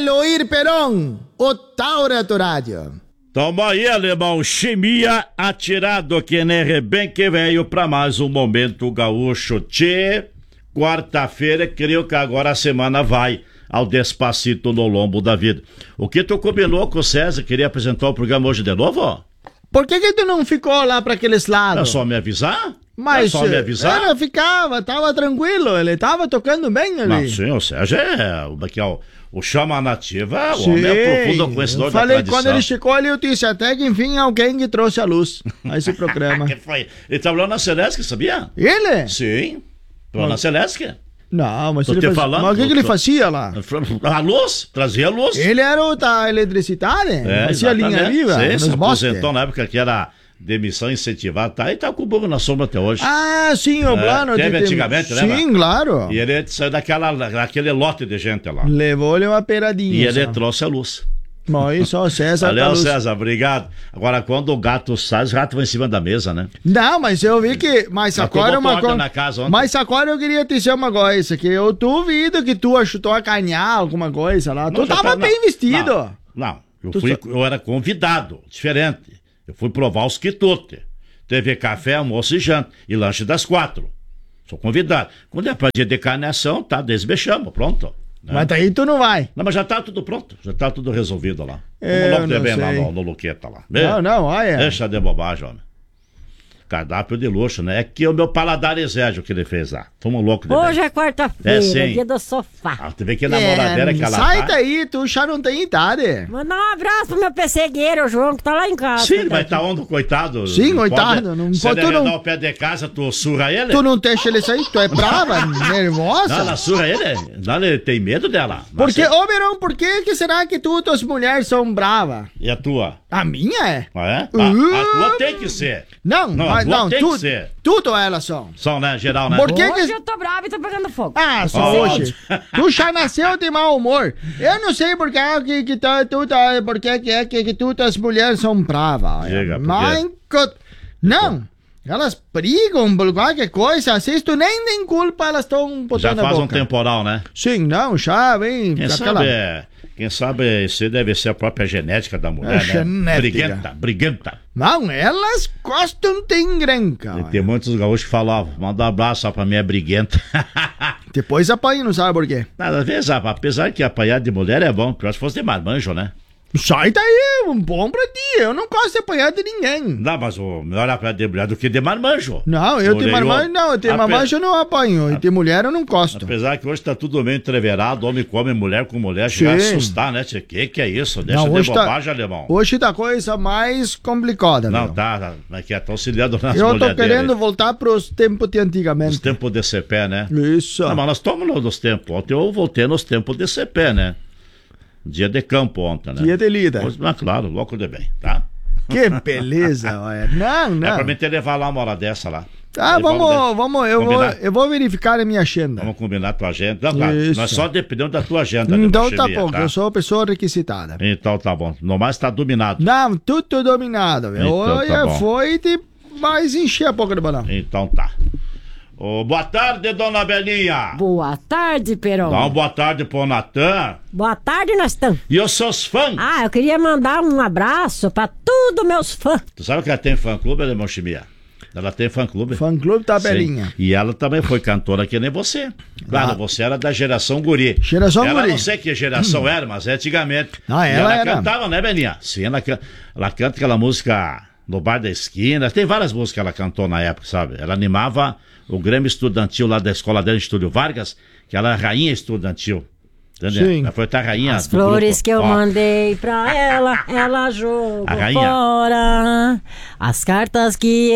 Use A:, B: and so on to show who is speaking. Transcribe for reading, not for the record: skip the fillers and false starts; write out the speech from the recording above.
A: Eloir Peron, o Taura do Rádio.
B: Toma aí, alemão, chimia atirado que nem rebenque veio pra mais um Momento Gaúcho. Tchê, quarta-feira, creio que agora a semana vai ao Despacito no lombo da vida. O que tu combinou com o César? Queria apresentar o programa hoje de novo, ó?
A: Por que tu não ficou lá pra aqueles lados?
B: É só me avisar?
A: Mas
B: é só me avisar?
A: Ele ficava, tava tranquilo, ele tava tocando bem ali.
B: Não, sim, o Sérgio o chama nativa, o homem é profundo conhecedor da tradição.
A: Quando ele chegou ali, eu disse até que enfim alguém que trouxe a luz a esse programa.
B: Que foi? Ele trabalhou na Celeste, sabia?
A: Ele?
B: Sim, trabalhou na Celeste.
A: Não, mas
B: ele
A: falando, mas o que ele fazia lá?
B: A luz, trazia a luz.
A: Ele era o da eletricidade, fazia linha viva.
B: Sim, se aposentou na época que era demissão incentivada, tá? E tá com o burro na sombra até hoje.
A: Ah, sim, o plano.
B: Teve antigamente, né?
A: Sim, claro.
B: E ele saiu daquele lote de gente lá.
A: Levou-lhe uma peiradinha.
B: E ele trouxe a luz.
A: Mas só César.
B: Valeu, César, obrigado. Agora, quando o gato sai, os ratos vão em cima da mesa, né?
A: Não, mas eu vi que. Mas agora uma coisa. Mas agora eu queria te dizer uma coisa: que eu duvido que tu ajudou a ganhar alguma coisa lá. Tu tava bem vestido.
B: Não, eu era convidado, diferente. Eu fui provar os quitutes. Teve café, almoço e janta. E lanche das 4. Sou convidado. Quando é pra dia de carneação, tá, desbechamos, pronto. Né?
A: Mas daí tu não vai.
B: Não, mas já tá tudo pronto. Já tá tudo resolvido lá.
A: Vamos
B: logo bem lá no Luqueta lá.
A: Não, olha.
B: Deixa de bobagem, homem. Cardápio de luxo, né? É que o meu paladar exige o que ele fez lá. Tamo louco de
C: Hoje é quarta-feira,
B: sim.
C: dia do sofá.
B: Ah, tu vê que namoradeira que ela
A: sai
B: tá.
A: daí, tu já não tem idade.
C: Mandar um abraço pro meu pessegueiro, o João, que tá lá em casa.
B: Sim, ele vai estar onde, coitado?
A: Sim, coitado.
B: Não pode tu não... o pé de casa, tu surra ele?
A: Tu não deixa ele sair, tu é brava, nervosa.
B: Não, ela surra ele. Não, ele tem medo dela.
A: Porque, Verão, por que será que tu e tuas mulheres são bravas?
B: E a tua?
A: A minha é.
B: Ah, é? A tua tem que ser.
A: Não, mas não,
B: tem que ser.
A: Tudo elas são.
B: São, né? Geral, né?
C: Hoje eu tô brava e tô pegando fogo.
A: Ah, só hoje. Tu já nasceu de mau humor. Eu não sei por que tu e as mulheres são bravas. Mas, não. Elas brigam por qualquer coisa, assim, tu nem tem culpa, elas estão botando
B: já faz um temporal, né?
A: Sim, não, já vem.
B: Quem sabe isso deve ser a própria genética da mulher, né? Briguenta.
A: Não, elas gostam de encrenca.
B: E tem muitos gaúchos que falavam, manda um abraço só pra minha briguenta.
A: Depois apanha, não sabe por quê.
B: Nada, às vezes, apesar que apanhar de mulher é bom, pior se fosse de marmanjo, né?
A: Sai daí, bom pra ti, eu não gosto de apanhar de ninguém.
B: Não, mas o melhor apanhar de mulher do que de marmanjo.
A: Não, eu de marmanjo não, eu de marmanjo eu não apanho, e de mulher eu não gosto.
B: Apesar que hoje tá tudo meio entreverado, homem come mulher com mulher, chega a assustar, né? Que é isso? Deixa não, de bobagem, alemão.
A: Hoje tá coisa mais complicada.
B: Não, tá, mas que é tão auxiliando nas
A: mulheres. Eu tô querendo voltar pros tempos de antigamente.
B: Os tempos de CP, né?
A: Isso.
B: Não, mas nós estamos nos tempos, ontem eu voltei nos tempos de CP, né? Dia de campo ontem, né?
A: Dia de lida.
B: Claro, louco de bem, tá?
A: Que beleza, olha. Não.
B: É pra mim te levar lá uma hora dessa lá.
A: Ah, vamos, eu vou verificar a minha agenda.
B: Vamos combinar a tua agenda. Não, claro, nós só dependemos da tua agenda.
A: Então tá bom, tá? Eu sou pessoa requisitada.
B: Então tá bom. No mais tá dominado.
A: Não, tudo dominado, velho.
B: Então,
A: olha, tá foi de mais encher a boca do balão.
B: Então tá. Boa tarde, dona Belinha.
C: Boa tarde, Peron.
B: Dá uma boa tarde pro Natan.
C: Boa tarde, Natan.
B: E os seus fãs?
C: Eu queria mandar um abraço pra todos meus fãs.
B: Tu sabe que ela tem fã-clube, Alemão Chimia? Ela tem fã-clube.
A: Fã-clube da Belinha.
B: E ela também foi cantora que nem você. Claro, você era da geração guri.
A: Geração guri.
B: Não sei que geração era, mas é antigamente.
A: Ela era.
B: Cantava, né, Belinha? Sim, ela canta aquela música No Bar da Esquina. Tem várias músicas que ela cantou na época, sabe? Ela animava o Grêmio Estudantil lá da escola dela, em Estúdio Vargas, que ela era rainha estudantil. Entendeu?
A: Sim.
B: Ela foi a rainha.
C: As flores que eu mandei pra ela jogou fora. As cartas que